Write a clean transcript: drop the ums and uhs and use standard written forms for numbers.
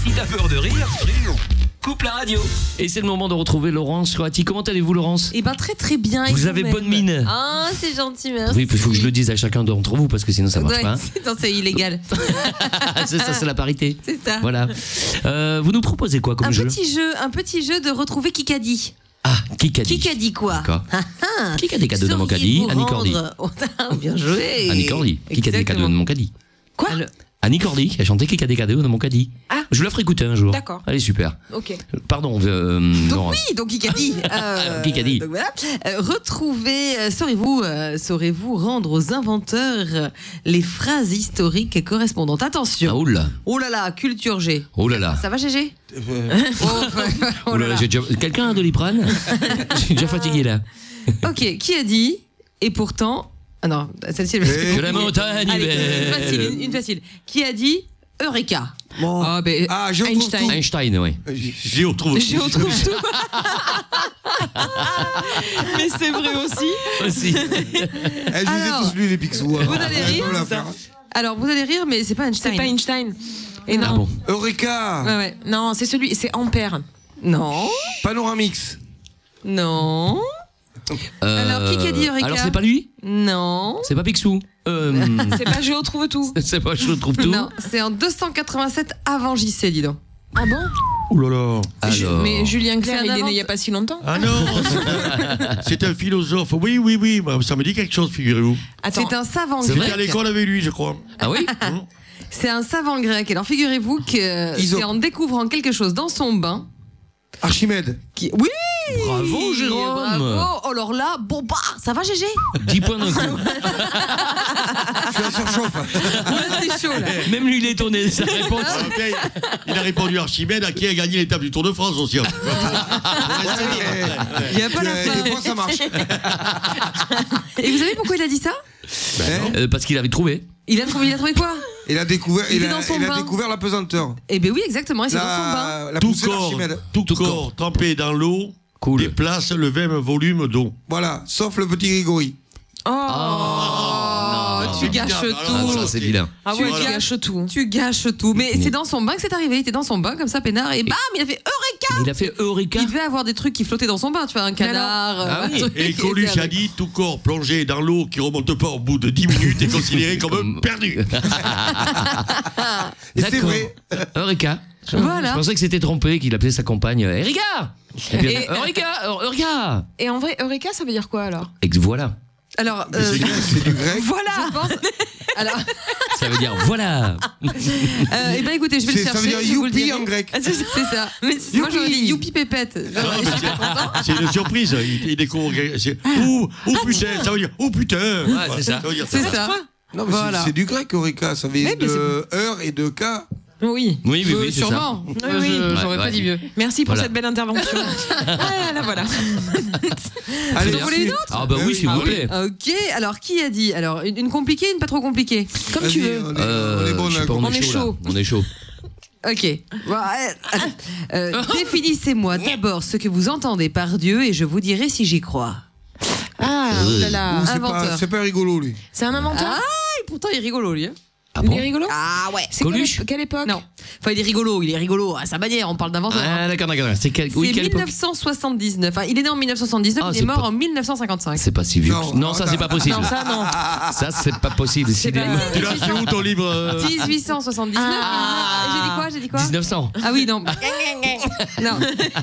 Si t'as peur de rire, coupe la radio. Et c'est le moment de retrouver Laurence Roati. Comment allez-vous, Laurence? Eh ben très très bien. Vous avez bonne mine. Ah, c'est gentil, merci. Oui, il faut que je le dise à chacun d'entre vous parce que sinon ça marche Ouais, pas. non, c'est illégal. C'est ça, c'est la parité. C'est ça. Voilà. Vous nous proposez quoi comme Un jeu? petit jeu de retrouver Kikadi. Ah, Kikadi. Kikadi quoi? D'accord. Qui a des cadeaux dans mon caddie? Annie Cordy. Bien joué. Annie Cordy. Qui a des cadeaux dans mon caddie? Quoi? Annie Cordy qui a chanté Qui a des cadeaux dans mon caddie. Ah. Je vous la ferai écouter un jour. D'accord. Allez, super. Ok. Pardon, Donc Laurence. oui, donc Kikadi. Kikadi. Donc voilà. Retrouvez, saurez-vous rendre aux inventeurs les phrases historiques correspondantes. Ah, Attention. oula. Oh là là, culture G. Oh là là. Ça va, GG? Oh là là, j'ai déjà... Quelqu'un a un Doliprane? Je suis déjà fatigué là. Ok, qui a dit? Et pourtant... Ah non, celle-ci elle va être Que la montagne est Allez, belle. une facile. Qui a dit Eureka? Bon. Ah, ben, je retrouve Einstein. tout. Einstein, oui. J'y retrouve Je retrouve tout. Mais c'est vrai aussi. Aussi. Je vous ai Alors, tous lu les Picsou. vous allez rire, Alors, vous allez rire, mais c'est pas Einstein. C'est pas Einstein. Et non. Ah bon. Eureka. Ouais. Non, c'est Ampère. Non. Panoramix. Non. Alors, qui a dit Eureka? Alors, c'est pas lui? Non. C'est pas Picsou? C'est pas Je retrouve tout. C'est pas Je trouve tout? Non, c'est en 287 avant JC, dis donc. Ah bon? Oh là là. Alors. Mais Julien C'est Clerc, un il est né invente- il y a pas si longtemps. Ah non, c'est un philosophe. Oui, bah, ça me dit quelque chose, figurez-vous. Attends. C'est un savant C'est grec. J'étais à l'école avec lui, je crois. Ah oui? C'est un savant grec. Alors, figurez-vous que Iso. c'est en découvrant quelque chose dans son bain. Archimède. Oui. Bravo, Jérôme. Bravo. Oh, alors là, bon bah, ça va, GG? 10 points d'un coup. Je suis à surchauffe. C'est chaud là. Même lui, il est étonné de sa réponse. Ah, ok, il a répondu Archimède, à qui a gagné l'étape du Tour de France aussi. Il n'y a pas la fin. Des fois, ça marche. Et vous savez pourquoi il a dit ça? Parce qu'il avait trouvé. Il a trouvé quoi? Il a découvert, Il il est dans son a bain. découvert la pesanteur. Eh ben oui, exactement. Et c'est dans son bain. La Tout poussée corps, d'Archimède. tout corps trempé dans l'eau Cool. déplace le même volume d'eau. Voilà, sauf le petit Grégory. Tu gâches Ah, tout. ça, c'est vilain. Ah Tu ouais, gâches- tu gâches tout. Tu gâches tout. Mais c'est dans son bain que c'est arrivé. Il était dans son bain comme ça, peinard, et bam, il a fait Eureka. Il a fait Eureka. Il devait avoir des trucs qui flottaient dans son bain, tu vois, un canard. Ah un oui. truc, Et Coluche c'est a avec- dit tout corps plongé dans l'eau qui remonte pas au bout de 10 minutes est considéré comme perdu. Et c'est D'accord. vrai. Eureka. Voilà. Je pensais que c'était trompé, qu'il appelait sa compagne Erika. Et puis, Et- Eureka. Et en vrai, Eureka, ça veut dire quoi alors? Et voilà. Alors, C'est du grec. voilà. Je pense. Alors, Ça veut dire voilà. eh ben écoutez, je vais le chercher. Ça veut dire je vous le youpi dirai. en grec. Ah, c'est ça. Mais moi j'aurais dit youpi pépette. Non, mais c'est une surprise. Il découvre. Putain, ça veut dire putain. Ouais, c'est ça. veut dire C'est ça. Non, mais Voilà. c'est du grec, Eureka. Ça vient Mais de heure et de K. Oui. Oui, c'est ça. Sûrement. oui. J'aurais Ouais, pas dit mieux. Merci pour Voilà. cette belle intervention. voilà. Allez, Vous en voulez une autre? Ah bah oui, s'il vous plaît. Ok, alors qui a dit? Alors une compliquée, une pas trop compliquée. Comme tu veux. On est bon, Je sais là. pas, On est là. chaud. On est chaud. Ok. Bon, définissez-moi d'abord ce que vous entendez par Dieu et je vous dirai si j'y crois. Ah, oh là là. Inventeur. C'est pas rigolo, lui. C'est un inventeur? Ah, et pourtant il est rigolo lui. Hein. Ah Il bon? est rigolo? Ah ouais. C'est Coluche quelle époque? Non. Enfin, il est rigolo à sa manière. On parle d'inventeur. Ah d'accord. C'est quelle C'est époque? 1979. Enfin, il est né en 1979, Ah, il est c'est mort pas- en 1955. C'est pas si vieux. Non, Non, ça c'est pas possible. Non, ça non. Ça c'est pas possible. C'est pas- Tu l'as su où ton livre 1879. Ah. J'ai dit quoi? 1900. Ah oui, non. Non.